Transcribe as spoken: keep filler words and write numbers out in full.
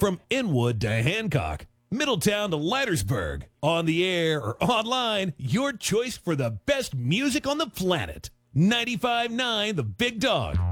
From Inwood to Hancock, Middletown to Leitersburg, on the air or online, your choice for the best music on the planet. ninety-five point nine The Big Dog.